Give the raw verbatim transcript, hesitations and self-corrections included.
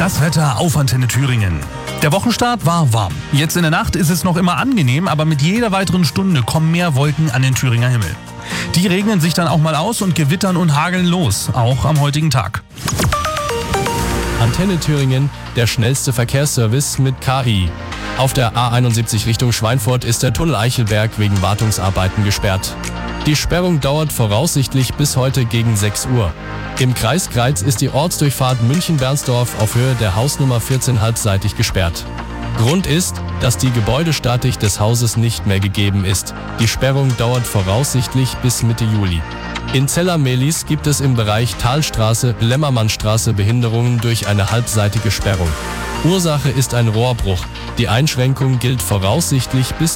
Das Wetter auf Antenne Thüringen. Der Wochenstart war warm. Jetzt in der Nacht ist es noch immer angenehm, aber mit jeder weiteren Stunde kommen mehr Wolken an den Thüringer Himmel. Die regnen sich dann auch mal aus und gewittern und hageln los, auch am heutigen Tag. Antenne Thüringen, der schnellste Verkehrsservice mit K I. Auf der A einundsiebzig Richtung Schweinfurt ist der Tunnel Eichelberg wegen Wartungsarbeiten gesperrt. Die Sperrung dauert voraussichtlich bis heute gegen sechs Uhr. Im Kreis Greiz ist die Ortsdurchfahrt München-Bernsdorf auf Höhe der Hausnummer vierzehn halbseitig gesperrt. Grund ist, dass die Gebäudestatik des Hauses nicht mehr gegeben ist. Die Sperrung dauert voraussichtlich bis Mitte Juli. In Zella-Mehlis gibt es im Bereich Talstraße-Lämmermannstraße Behinderungen durch eine halbseitige Sperrung. Ursache ist ein Rohrbruch. Die Einschränkung gilt voraussichtlich bis